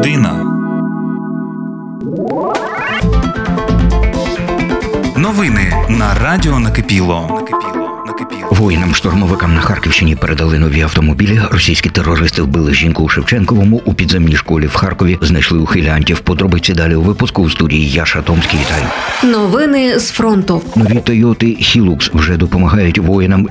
Людина. Новини на Радіо Накипіло. Воїнам-штурмовикам на Харківщині передали нові автомобілі. Російські терористи вбили жінку у Шевченковому. У підземній школі в Харкові знайшли ухилянтів. Подробиці далі у випуску. У студії Яша Томський. Вітаю. Новини з фронту. Нові Тойоти Hilux вже допомагають воїнам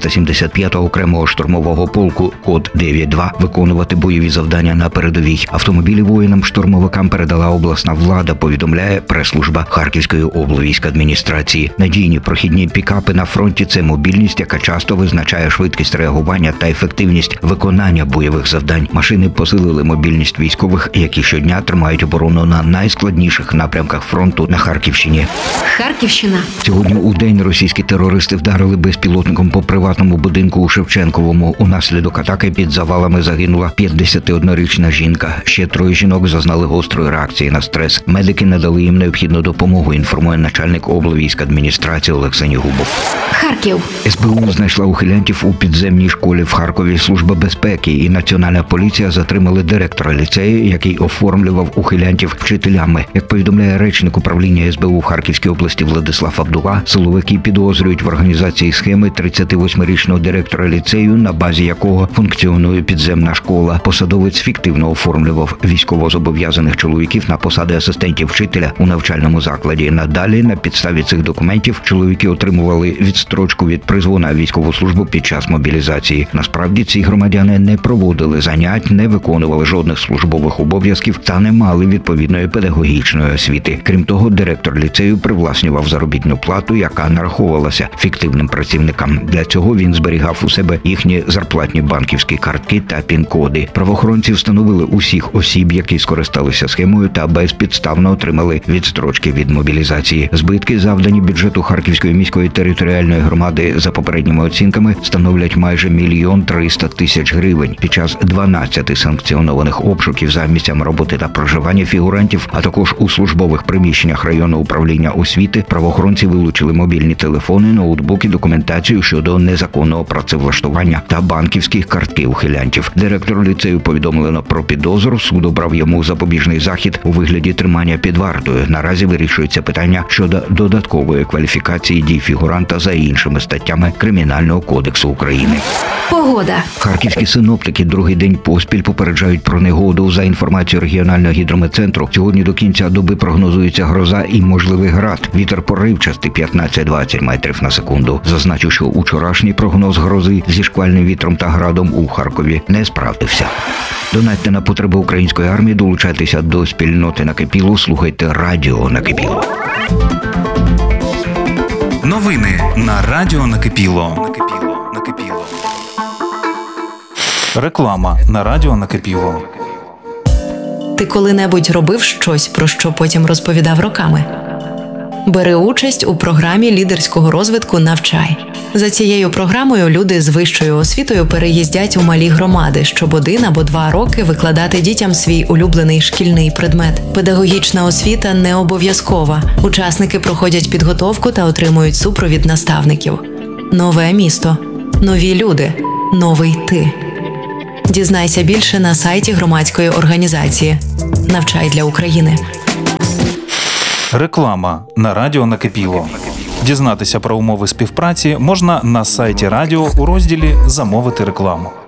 475-го окремого штурмового полку код 9.2 виконувати бойові завдання на передовій. Автомобілі воїнам-штурмовикам передала обласна влада, повідомляє прес-служба Харківської облвійськадміністрації. Надійні прохідні пікапи на фронті – це мобільність, яка часто визначає швидкість реагування та ефективність виконання бойових завдань. Машини посилили мобільність військових, які щодня тримають оборону на найскладніших напрямках фронту на Харківщині. Харківщина. Сьогодні у день російські терористи вдарили безпілотником по приватному будинку у Шевченковому. Унаслідок атаки під завалами загинула 51-річна жінка. Ще 3 жінок зазнали гострої реакції на стрес. Медики надали їм необхідну допомогу, інформує начальник облвійськадміністрації Олег Сенігубов. Харків. СБУ знайшла ухилянтів у підземній школі в Харкові. Служба безпеки і Національна поліція затримали директора ліцею, який оформлював ухилянтів вчителями. Як повідомляє речник управління СБУ в Харківській області Владислав Абдула, силовики підозрюють в організації схеми 38-річного директора ліцею, на базі якого функціонує підземна школа. Посадовець фіктивно оформлював військовозобов'язаних чоловіків на посади асистентів вчителя у навчальному закладі. Надалі, на підставі цих документів, чоловіки отримували відстрочку від призву на військову службу під час мобілізації. Насправді, ці громадяни не проводили занять, не виконували жодних службових обов'язків та не мали відповідної педагогічної освіти. Крім того, директор ліцею привласнював заробітну плату, яка нараховувалася фіктивним працівникам. Для цього він зберігав у себе їхні зарплатні банківські картки та пін-коди. Правоохоронці встановили усіх осіб, які скористалися схемою та безпідставно отримали відстрочки від мобілізації. Збитки, завдані бюджету Харківської міської територіальної громади, за попередніми оцінками, становлять майже 1 300 000 гривень. Під час 12 санкціонованих обшуків за місцями роботи та проживання фігурантів, а також у службових приміщеннях районного управління освіти, правоохоронці вилучили мобільні телефони, ноутбуки, документацію щодо незаконного працевлаштування та банківські картки ухилянтів. Директору ліцею повідомлено про підозру. Суд обрав йому запобіжний захід у вигляді тримання під вартою. Наразі вирішується питання щодо додаткової кваліфікації дій фігуранта за іншими статтями Кримінального кодексу України. Погода. Харківські синоптики другий день поспіль попереджають про негоду. За інформацією регіонального гідрометцентру, сьогодні до кінця доби прогнозується гроза і можливий град. Вітер поривчастий 15-20 метрів на секунду. Зазначу, що учорашній прогноз грози зі шквальним вітром та градом у Харкові не справдився. Донатьте на потреби української армії, долучайтеся до спільноти Накипіло, слухайте Радіо Накипіло. Новини на Радіо Накипіло. Реклама на Радіо Накипіло. Ти коли-небудь робив щось, про що потім розповідав роками? Бери участь у програмі лідерського розвитку «Навчай». За цією програмою люди з вищою освітою переїздять у малі громади, щоб 1 або 2 роки викладати дітям свій улюблений шкільний предмет. Педагогічна освіта не обов'язкова. Учасники проходять підготовку та отримують супровід наставників. Нове місто. Нові люди. Новий ти. Дізнайся більше на сайті громадської організації «Навчай для України». Реклама на Радіо Накипіло. Дізнатися про умови співпраці можна на сайті радіо у розділі «Замовити рекламу».